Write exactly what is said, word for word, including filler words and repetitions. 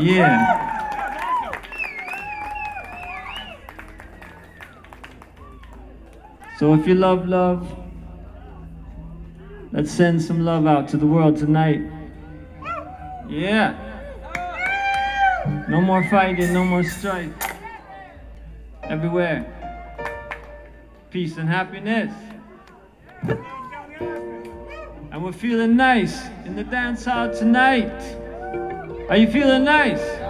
Yeah. So if you love love, let's send some love out to the world tonight. Yeah. No more fighting, no more strife. Everywhere. Peace and happiness. And we're feeling nice in the dance hall tonight. Are you feeling nice?